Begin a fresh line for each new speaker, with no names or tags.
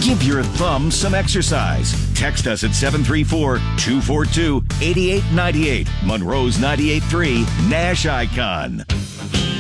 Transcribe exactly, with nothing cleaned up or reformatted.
Give your thumb some exercise. Text us at seven three four, two four two, eight eight nine eight. Monroe's ninety-eight point three Nash Icon.